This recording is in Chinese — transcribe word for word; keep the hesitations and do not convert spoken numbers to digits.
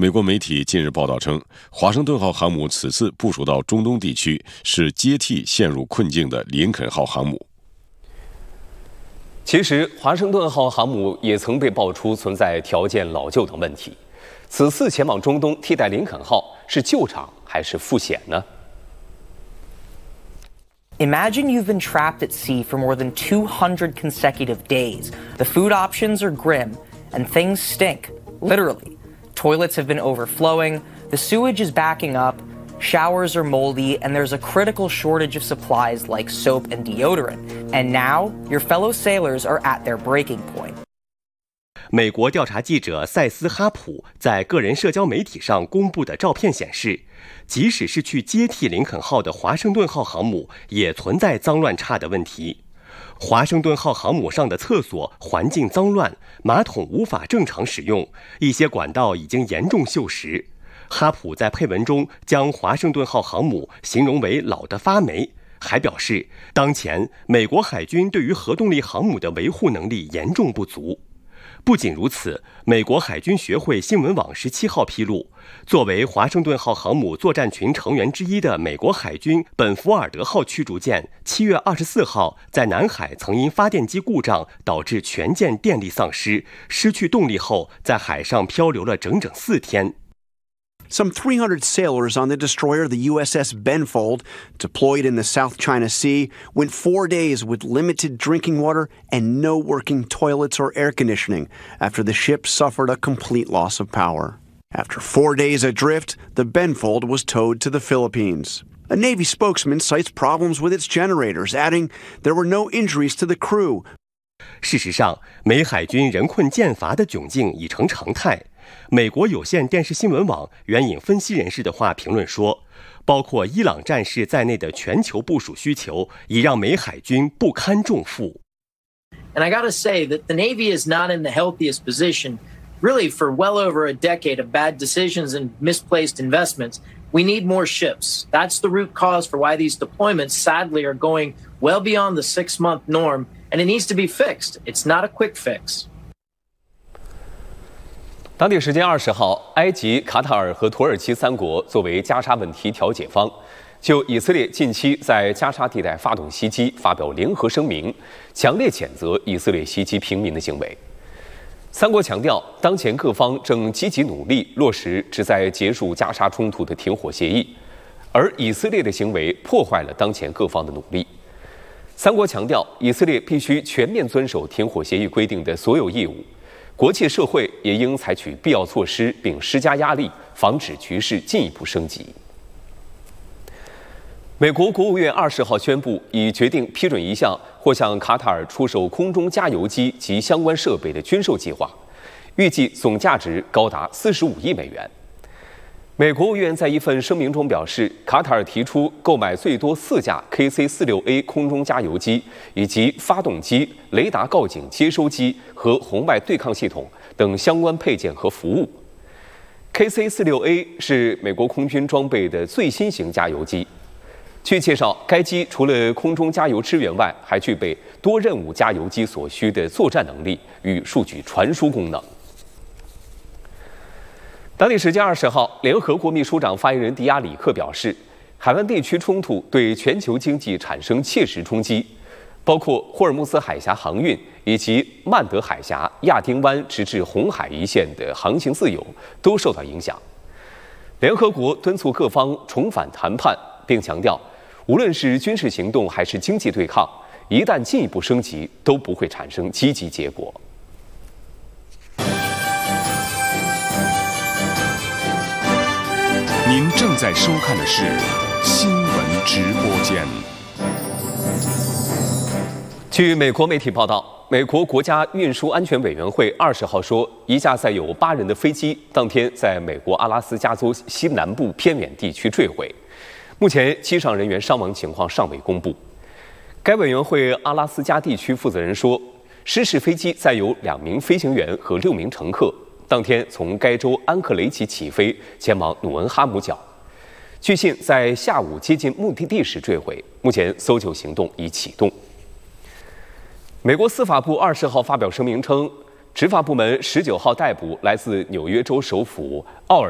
美国媒体近日报道称，华盛顿号航母此次部署到中东地区，是接替陷入困境的林肯号航母。 其实，华盛顿号航母也曾被爆出存在条件老旧等问题。此次前往中东替代林肯号，是救场还是复险呢？ Imagine you've been trapped at sea for more than two hundred consecutive days. The food options are grim, and things stink, literally. Toilets have been overflowing, the sewage is backing up, showers are moldy, and there's a critical shortage of supplies like soap and deodorant. And now, your fellow sailors are at their breaking point. 美国调查记者塞斯·哈普在个人社交媒体上公布的照片显示，即使是去接替林肯号的华盛顿号航母，也存在脏乱差的问题。华盛顿号航母上的厕所环境脏乱，马桶无法正常使用，一些管道已经严重锈蚀。哈普在配文中将华盛顿号航母形容为老得发霉，还表示，当前美国海军对于核动力航母的维护能力严重不足。不仅如此，美国海军学会新闻网十七号披露，作为华盛顿号航母作战群成员之一的美国海军本福尔德号驱逐舰，七月二十四号在南海曾因发电机故障导致全舰电力丧失，失去动力后，在海上漂流了整整四天。 Some three hundred sailors on the destroyer, the U S S Benfold, deployed in the South China Sea, went four days with limited drinking water and no working toilets or air conditioning after the ship suffered a complete loss of power. After four days adrift, the Benfold was towed to the Philippines. A Navy spokesman cites problems with its generators, adding there were no injuries to the crew. 事实上，美海军人困舰乏的窘境已成常态。美国有线电视新闻网援引分析人士的话评论说，包括伊朗战事在内的全球部署需求已让美海军不堪重负。 And I got to say that the Navy is not in the healthiest position, really, for well over a decade of bad decisions and misplaced investments. We need more ships. That's the root cause for why these deployments, sadly, are going well beyond the six-month norm, and it needs to be fixed. It's not a quick fix. 当地时间二十号，埃及、卡塔尔和土耳其三国作为加沙问题调解方，就以色列近期在加沙地带发动袭击发表联合声明，强烈谴责以色列袭击平民的行为。三国强调，当前各方正积极努力落实旨在结束加沙冲突的停火协议，而以色列的行为破坏了当前各方的努力。三国强调，以色列必须全面遵守停火协议规定的所有义务。国际社会也应采取必要措施，并施加压力，防止局势进一步升级。美国国务院二十号宣布，已决定批准一项或向卡塔尔出售空中加油机及相关设备的军售计划，预计总价值高达四十五亿美元。美国务院在一份声明中表示，卡塔尔提出购买最多四架 K C 四十六 A 空中加油机，以及发动机、雷达告警接收机和红外对抗系统等相关配件和服务。K C 四十六 A 是美国空军装备的最新型加油机。据介绍，该机除了空中加油支援外，还具备多任务加油机所需的作战能力与数据传输功能。当地时间二十号，联合国秘书长发言人迪亚里克表示，海湾地区冲突对全球经济产生切实冲击，包括霍尔木兹海峡航运以及曼德海峡、亚丁湾直至红海一线的航行自由都受到影响。联合国敦促各方重返谈判，并强调，无论是军事行动还是经济对抗，一旦进一步升级，都不会产生积极结果。 您正在收看的是新闻直播间。 据美国媒体报道，美国国家运输安全委员会二十号说，一架载有八人的飞机当天在美国阿拉斯加州西南部偏远地区坠毁。目前，机上人员伤亡情况尚未公布。该委员会阿拉斯加地区负责人说，失事飞机载有两名飞行员和六名乘客。当天从该州安克雷奇起飞，前往努恩哈姆角。据信在下午接近目的地时坠毁。目前搜救行动已启动。美国司法部二十号发表声明称，执法部门十九号逮捕来自纽约州首府奥尔